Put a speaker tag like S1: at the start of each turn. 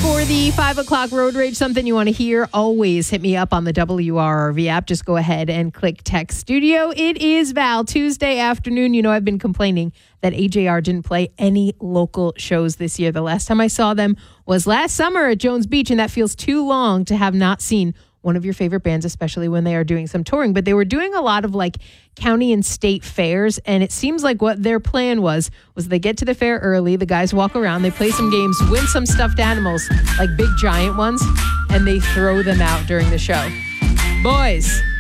S1: For the 5 o'clock road rage, something you want to hear, always hit me up on the WRRV app. Just go ahead and click text studio. It is Val, Tuesday afternoon. You know, I've been complaining that AJR didn't play any local shows this year. The last time I saw them was last summer at Jones Beach, and that feels too long to have not seen one of your favorite bands, especially when they are doing some touring. But they were doing a lot of like county and state fairs, and it seems like what their plan was they get to the fair early, the guys walk around, they play some games, win some stuffed animals, like big giant ones, and they throw them out during the show. Boys,